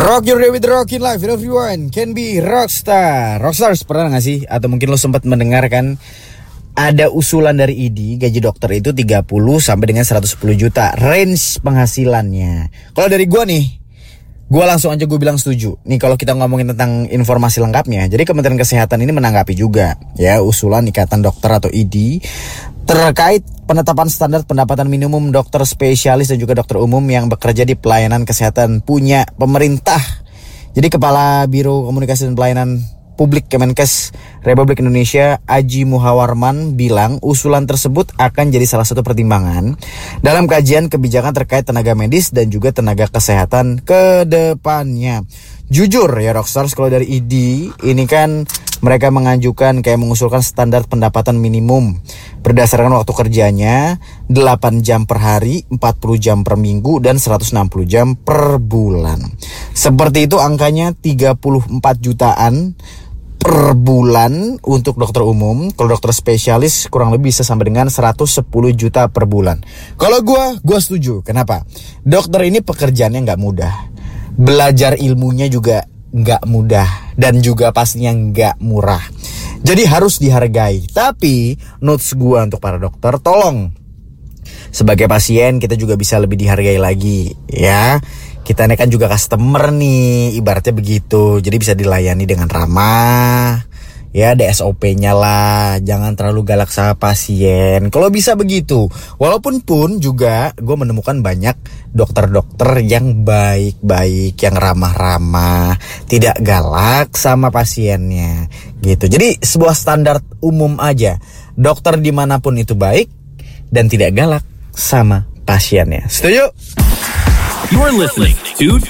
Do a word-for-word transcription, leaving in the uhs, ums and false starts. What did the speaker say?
Rock your day with the rockin' life. Everyone can be rockstar. Rockstars pernah gak sih? Atau mungkin lo sempat mendengarkan ada usulan dari I D I, gaji dokter itu tiga puluh sampai dengan seratus sepuluh juta range penghasilannya. Kalau dari gue nih, gue langsung aja gue bilang setuju. Nih kalau kita ngomongin tentang informasi lengkapnya, jadi Kementerian Kesehatan ini menanggapi juga ya usulan Ikatan Dokter atau I D I terkait penetapan standar pendapatan minimum dokter spesialis dan juga dokter umum yang bekerja di pelayanan kesehatan punya pemerintah. Jadi Kepala Biro Komunikasi dan Pelayanan Publik Kemenkes Republik Indonesia Aji Muhawarman bilang usulan tersebut akan jadi salah satu pertimbangan dalam kajian kebijakan terkait tenaga medis dan juga tenaga kesehatan ke depannya. Jujur ya Rockstars, kalau dari I D I ini kan mereka mengajukan kayak mengusulkan standar pendapatan minimum berdasarkan waktu kerjanya delapan jam per hari, empat puluh jam per minggu, dan seratus enam puluh jam per bulan. Seperti itu angkanya tiga puluh empat jutaan per bulan untuk dokter umum. Kalau dokter spesialis kurang lebih bisa sampai dengan seratus sepuluh juta per bulan. Kalau gue, gue setuju. Kenapa? Dokter ini pekerjaannya gak mudah. Belajar ilmunya juga gak mudah. Dan juga pastinya gak murah. Jadi harus dihargai. Tapi notes gue untuk para dokter, tolong sebagai pasien kita juga bisa lebih dihargai lagi ya. Kita ini kan juga customer nih, ibaratnya begitu. Jadi bisa dilayani dengan ramah, ya ada S O P-nya lah. Jangan terlalu galak sama pasien. Kalau bisa begitu. Walaupun pun juga gue menemukan banyak dokter-dokter yang baik-baik, yang ramah-ramah, tidak galak sama pasiennya gitu. Jadi sebuah standar umum aja. Dokter dimanapun itu baik dan tidak galak sama pasiennya. Setuju? You're listening to